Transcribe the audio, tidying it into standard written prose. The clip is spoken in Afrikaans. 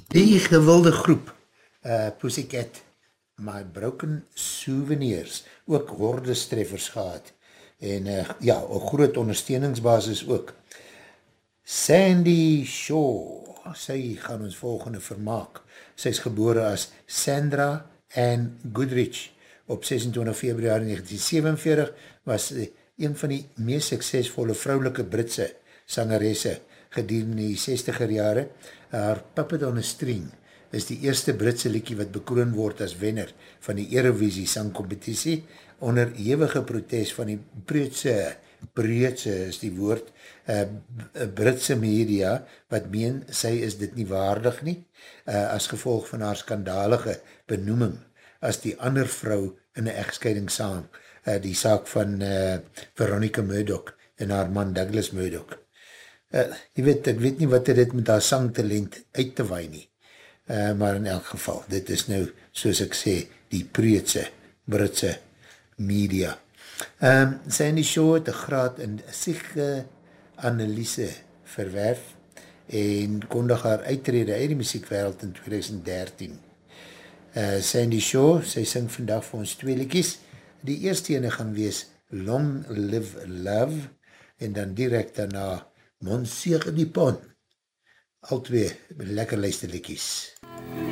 Die gewilde groep, Pussycat, My Broken Souvenirs, ook hordestreffers gehad, en ja, een groot ondersteuningsbasis ook. Sandy Shaw, sy gaan ons volgende vermaak. Sy is gebore as Sandra Ann Goodrich op 26 februari 1947, was een van die meest suksesvolle vrouwelike Britse sangeresse gedurende die 60er jare. Haar Puppet on a String is die eerste Britse liedjie wat bekroon word as wenner van die Eurovisie sangcompetitie onder ewige protest van die breedse is die woord, Britse media, wat meen, sy is dit nie waardig nie, as gevolg van haar skandalige benoeming, as die ander vrou in een echtscheiding saam, die saak van Veronica Murdoch en haar man Douglas Murdoch. Jy weet, ek weet nie wat dit met haar sangtalent uit te waai nie, maar in elk geval, dit is nou, soos ek sê, die breedse Britse media. Sandy Shaw het een graad in psychoanalyse verwerf en kondig haar uittrede uit die muziekwereld in 2013. Sandy Shaw, sy sing vandag vir ons 2 liedjies. Die eerste ene gaan wees Long Live Love en dan direct daarna Monsieur Dupont. Al twee lekker luisterliedjies.